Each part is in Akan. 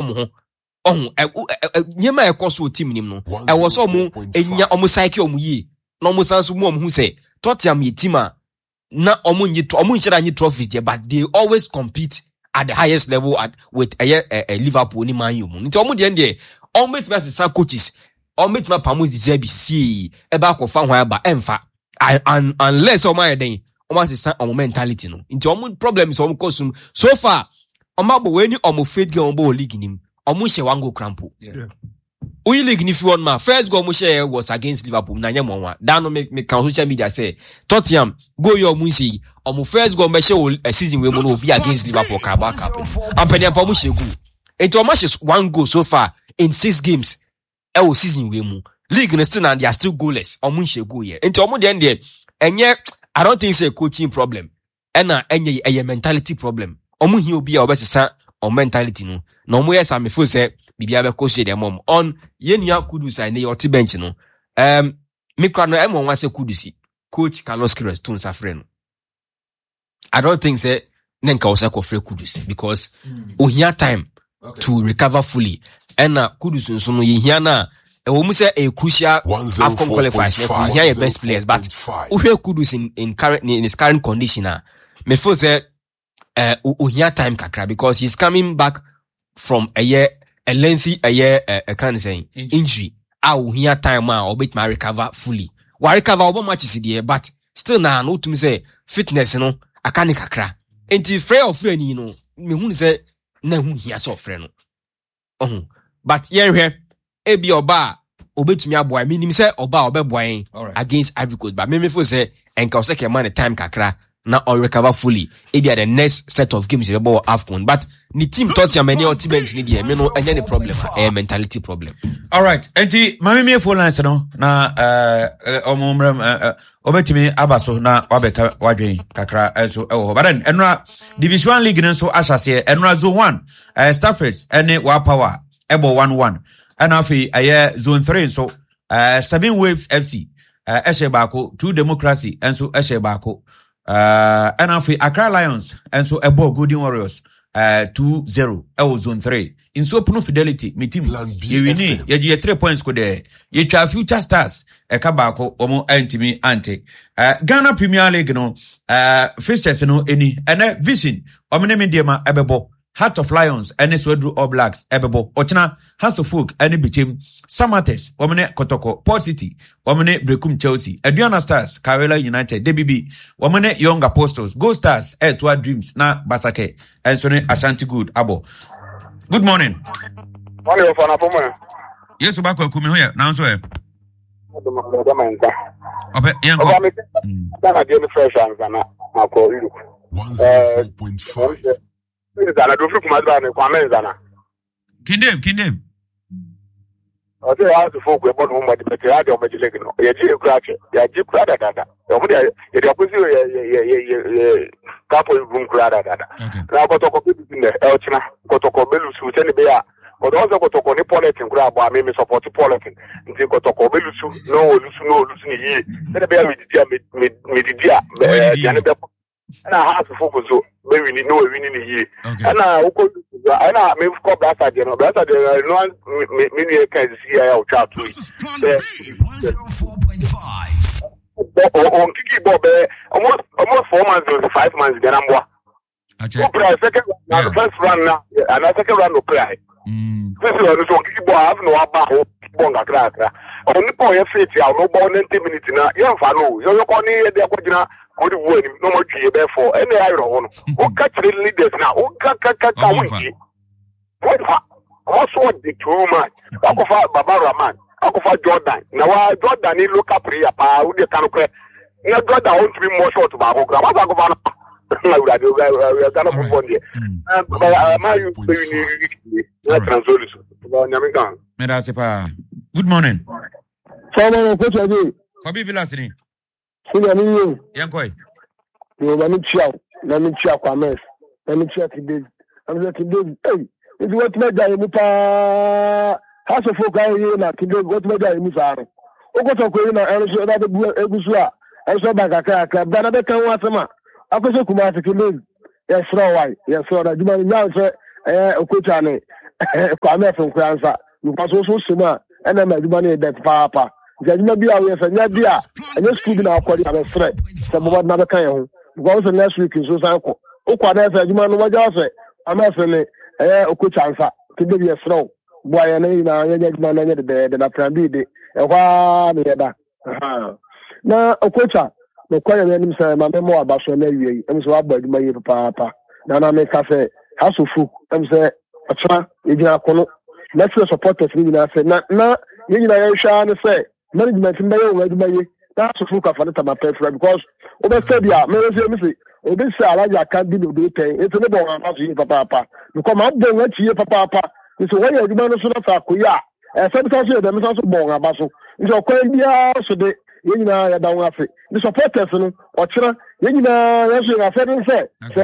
omo nyema ekoso team nim no e wo so omo enya omo cycle omo yi na omo sanso mu omo hu say Tottenham ye team a na omo nchira nyi trophies there, but they always compete at the highest level with Liverpool ni Man U mu nti omo de ndie omo met me say coaches omo met me pamu deserve see e ba ko fa hwan ba emfa unless omo ayeden omo say omo mentality no nti omo problem is omo cause so far omo abo we ni omo faith game omo league nim omo she wan go crampo we league ni fi one ma first goal omo share was against Liverpool na nya mo that no me can social media say Tottenham go your omo see omo first goal me share a season we mo no be against Liverpool Carabao Cup ampani ampa omo share goal and omo share one goal so far in 6 games e season we mu league no still and they are still goalless omo share goal here and omo den there enye I don't think it's a coaching problem and enye a mentality problem omo hi obi a obesesa on mentality no na omo yes am feel say bibia be coach dem mom on yenua Kudus I na your bench no me kwa no e mo wan say Kudus coach Carlos Queiroz to nsafre no I don't think say nenka was ko free Kudus because ohia time to recover fully and Kudus nso no yehia na e wo mu say a crucial AFCON qualifiers na here your best players but ohia Kudus in his current condition me feel say ohia time kakra because he's coming back from a lengthy kind of saying injury ohia time obet ma recover fully wa recover obo matches there but still na no to me say fitness no akani kakra enti free of free ni no me hu say na hu hia so free no but here ebi oba obetumi aboy meaning say oba obeboy against Ivory Coast but me feel say enka o say ke man time kakra na or recover fully ebi at the next set of games about AFCON but the team Tottenham any ultimate need here me no any problem a mentality problem. All right enti mami me phone lines no na omumram obetimi abaso na wabeka wadwen kakra so ewo but then enra Division 1 league nso ashase enra zone 1 Stafford ene wa power ebo 1-1 and afi aye zone 3 so 7 Waves FC eshe bako 2 Democracy enso eshe bako and afi Accra Lions enso ebo Golden Warriors 2-0 zone 3 in so no Fidelity me team ye wini ye 3 points ko there ye twa Future Stars kabako omo antimi ante Ghana Premier League no fixtures no eni ene Vision omene mediama ebebo Heart of Lions ene Swedru All Blacks ebebo ochina House of Folk ene bichim Samates omene Kotoko Port City omene Brekum Chelsea Aduana Stars Karela United DBB omene Young Apostles Go Stars Etwa Dreams na Basake ensone Ashanti Good abo. Good morning. Morning for na Yes obako kumi hoya na nso e obe yanko na dey fresh and na akọ ilu 104.5 Zana do flu kuma zana kwa menzana. Kindem. O se ha to folk we bon mo de bete ha de o mejile no. Ye ji kurache. Ya ji kurada dada. O mo de ye de akosi ye kapo room kurada dada. Na kotoko bi ne e ochina. Kotoko belusu se ne be ya. But also kotoko ni politin kura abo me support politin. Nti kotoko belusu no olusu ni yi. Se ne be ya me didia ya ne be and I have to focus so maybe we know winning the year. And I may call Brasa General Brasa no many can see our chat to it. 104.5 on Kiki Bob almost 4 months or 5 months then I'm first run now and I second round of play. This is on Kiki Bob have no about bonga cracker. Only for your faith, I'll no born 90 minutes now. Young fellow, you're calling the good word, no more tree, therefore, any iron. What catch the leaders now? What also the 2 man? Akofa Barbara man, Akofa Jordan. Now, Jordan, he look up here, who they can play. Now, Jordan wants to be more short to Bagogra. What Bagogra? We are going to move on here. Good morning. Kobi Vilasini. Yankoi. You let me check kwa mes. Let me check today. I'm just today. Hey, it's what made I muta. House of Folk here na today. What made I muta? Oko to ko na enso na de egusua. Enso ba kakaka. Bana de kan wasema. Akoso kuma today. Yes, right. Yes, so that you know say okocha ne. Kwame from Kransa because also sima and I'm money that papa Jajima be away for Nadia and your school now called a threat some of another kind because the next week is so uncle Okwana Jajima no wajase I'm asking Okuchansa to be a throw boy and Jajima the bed and I can be the na Okocha no kwaya them say my memoir about so na em so abad my papa na make say house of food em say acha ejina kono let's supporters ni na say na yin na yan sha na say management mbaye o aduma na so food ka fa na ma prefer because o say bia me say obi say alaja kan bi no dey ten it's no bo wan pass you papa because ma dey wan tie papa so when you aduma no so na fa koya say so dem so bo wan aba so njo kwan bia so de yin na ya da wan afi the supporters no o kira yin na ya so na fa den say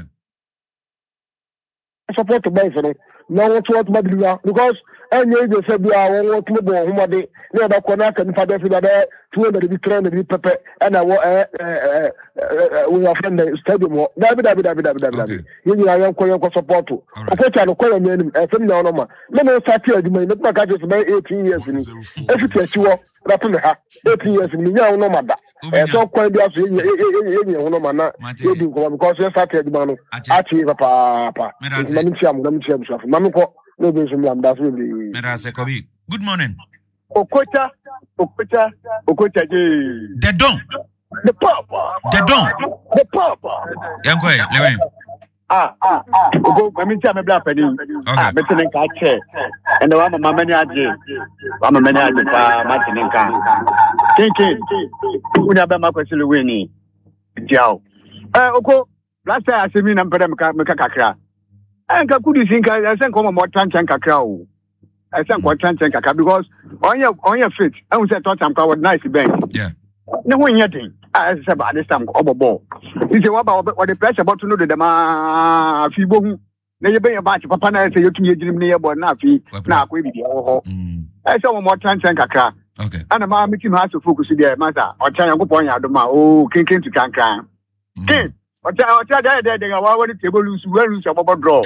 support the boys no what madriga because any dey say bia won what mo bo homode na da kona kan fa da fi da 200 bi 300 bi pepe and we are friend stadium da yin na yan ko support o ko cha no ko yan ni fam na no ma no start aduma ni ba ka just by 18 years ni e fi ti wo da to ha 18 years ni nya no ma da so ko bia so yin no ma na e di ko because you start aduma no achi papa mami chiam so mami ko no be so mlam that's really Merase Kobi. Good morning. Okocha The Don. the papa Yanko, Lewin. Go mami chiam me bla pedi me tenen ka che and the one mama many aje pa martin kan kinkin unya be makwesi Lewin jao oko last time asemi na mpere me ka kakra enka kudi sinka esen ko mo tranchan kakra o esen ko tranchan kakra because on your fit I will say touch am ka with nice bench Yeah. ne ho nya den I say ba this time obobo he say what about the pressure about to know the ma fi bohu na ye ben ba papa na say yotumi ejirim ne ye bo na fi na akwa bibi ho I say mo tranchan kakra Okay. ana ma meeting has to focus there master o chan yankopon ya do ma o kinkin to kankan kin Ocha they wa wani table lose about draw.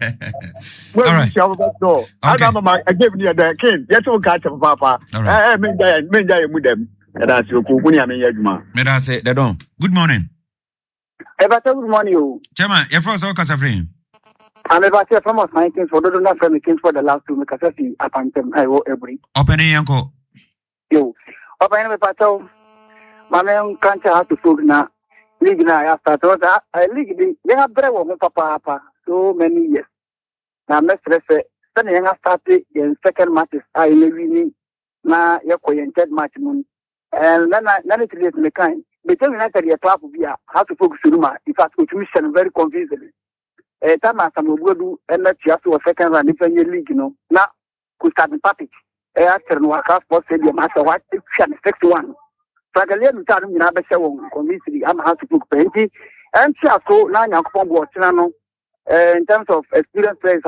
All right. Draw. I gave you the king. Yet to catch papa. Men die with them. And that's your Kukuni and Yajma. Merase, The Don. Good morning. Good morning. Chema, your first all Casafrin. I'm about to from us 19 for the not from the kings for the last 2 Mikasasi upon them. I will every Opening Yanko. you. Open the battle. My man can't have to food now. League na after that league they have very well papa so many years na mestre say then you start in second matches I win na your third match mun and then it is the kind because United you have to be how to focus ruma in fact which mission very confusing time as some go do and that you have to second round if you league na could start the party after no work for stadium as what 61 Sagalia mutano nyina be hye won community am how to book plenty and so na nyankopon bo otena in terms of experience players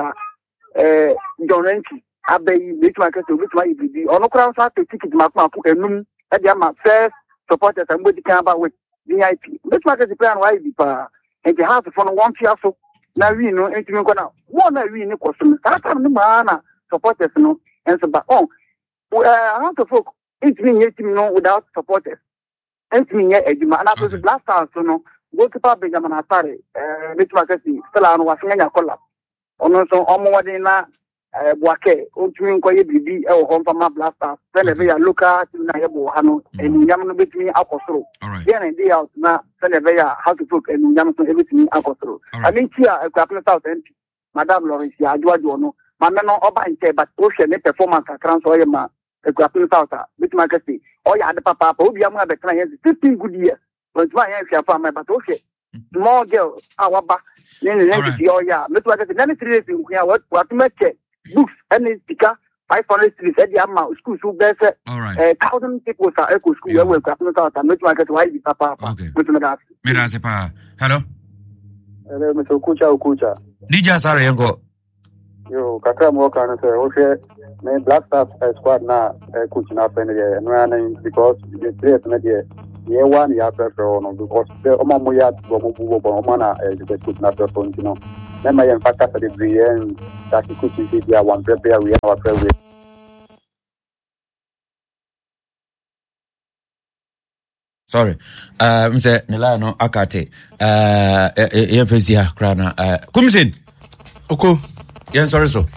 John Renki abayi betuma kete betuma ibi ono kra so ate ticket mapu enum e dia ma first supporters and body can ba with VIP betuma kete plan why bi pa and the house for no one fear so na wi no entimi ko na one na wi ni koso that time ni ma na supporters no and so ba how to folk it's been yet without supporters. It's been yet and after the last house, go to public and Atari, Mitch Macassi, still on was in a collab. Also, Omowadina, Wake, Ultrin Koye BB, or Home from my blaster, then a very look at Nayabo Hano, and Yaman between Alcostro. Then a day out now, then a very how to cook and Yaman everything Alcostro. I mean, here a couple of thousand, Madame Lawrencia, Joajono, Mamano Oba and Say, but Ocean performance at Transoyama. A grappling south, with my casty. Oh, yeah, the papa, we are the client 15 good years. But my answer for my battle. More girl, our back, then oh, yeah, but what the next 3 days in here, what to make books and speaker, 500 cities at the amount school, so there's 1,000 people are echo school, where grappling south, and make my get why the papa. Mirasepa. Hello? Mr. Kucha. Dija Sara Yanko. Yo, Kakram Walker, okay. My Black Stars squad na coach na friend there no running because the players na there Yeah, one year no because the Omamoya Omana the good not person, you know. Then my factor for the BN that he could see there one prepare we have our prayer. Sorry. Mse Nilano Akate. Yefesia Krana. Kumsin. Oko. Yes, sorry so.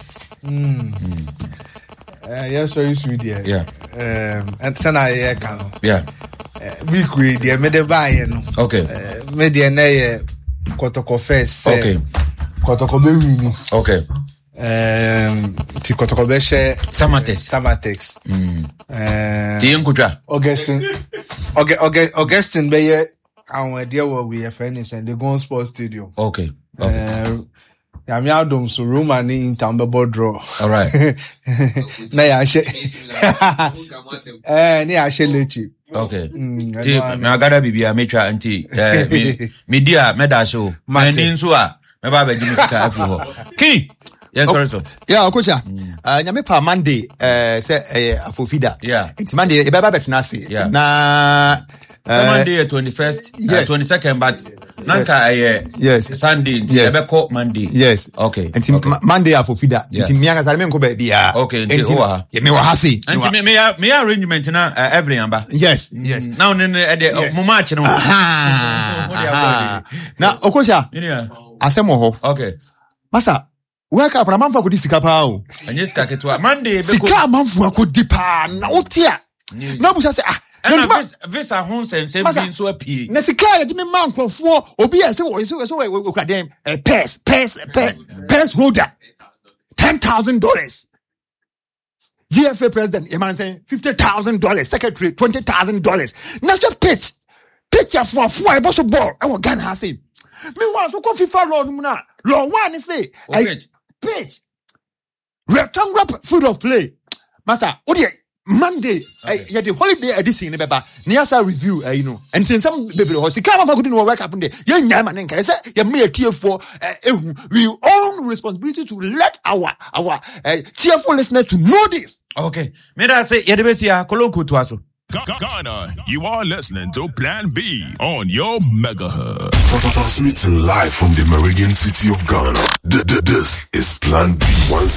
Yes, so you sweet there. Yeah. And Sana Kano. Yeah. Week with the Medevayan. Okay. Media Nay Kotoko Fest. Okay. Kotoko Bewini. Okay. Tikotoko Beshe Samatex. Tienkuja. Augustine Baye, our dear what we have finished and the Gone Sports Stadium. Okay. I'm out of so room and in Tambabo draw. All right. Nay, I shall. I shall let you. Okay. I gotta be a mature auntie. Media, Medasho, Maninsua, Mababa Jimisca, Key. Yes, sorry, so. Yeah, coach. Nyamepa Monday, say Afofida. Yeah. It's Monday, Baba Betnasi. Yeah. Na Monday, 21st, yes. 22nd, but Nanka, yes. Sunday, yes. Monday. Yes. Okay. And Monday Afofida. Yeah. Mianga Salmen ko baby. Okay. Me wa hasi. And me arrangement na every number. Yes. Yes. Now the much no. Na Okosha. Asemo ho. Okay. Masa waka apa manfa ko di sika pa o. Anye sika ketwa Monday sika manfa ko di pa na otia. Na bu say na visa ho sensem bi so apie. Na sika ya di me man krofo obi ya say we kradem purse holder $10,000. GFA president e man say $50,000, secretary $20,000. Na just pitch for e boss ball e wo Ghana ha say. Me want so ko FIFA law no na law one say pitch rectangular field of play masa odi Monday ya the holiday edition ne beba ne asa review you know and since some baby ho sika ma fa kudi no work happen there ya nya ma ne nka say ya me tiefo we own responsibility to let our cheerful listeners to know this. Okay, me da say ya de be sia kolonku to aso Ghana, you are listening to Plan B on your megahertz. Transmitting live from the Meridian City of Ghana. This is Plan B.